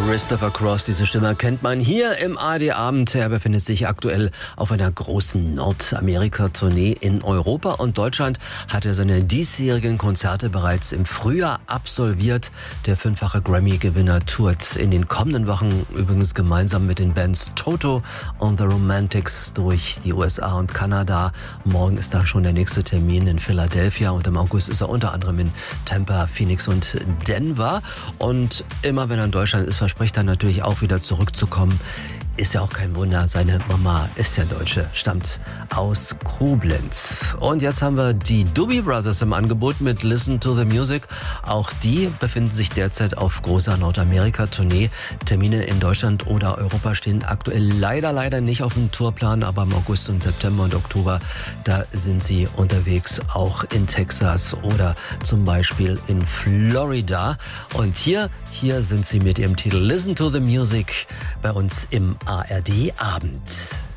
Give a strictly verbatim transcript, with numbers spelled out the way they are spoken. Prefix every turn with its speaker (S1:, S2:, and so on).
S1: Christopher Cross, diese Stimme kennt man hier im A R D-Abend. Er befindet sich aktuell auf einer großen Nordamerika-Tournee in Europa und Deutschland. Hat er seine diesjährigen Konzerte bereits im Frühjahr absolviert. Der fünffache Grammy-Gewinner tourt in den kommenden Wochen übrigens gemeinsam mit den Bands Toto und The Romantics durch die U S A und Kanada. Morgen ist da schon der nächste Termin in Philadelphia und im August ist er unter anderem in Tampa, Phoenix und Denver. Und immer wenn er in Deutschland ist, verspricht er natürlich auch wieder zurückzukommen. Ist ja auch kein Wunder, seine Mama ist ja Deutsche, stammt aus Koblenz. Und jetzt haben wir die Doobie Brothers im Angebot mit Listen to the Music. Auch die befinden sich derzeit auf großer Nordamerika-Tournee. Termine in Deutschland oder Europa stehen aktuell leider, leider nicht auf dem Tourplan, aber im August und September und Oktober, da sind sie unterwegs, auch in Texas oder zum Beispiel in Florida. Und hier, hier sind sie mit ihrem Titel Listen to the Music bei uns im A R D-Abend.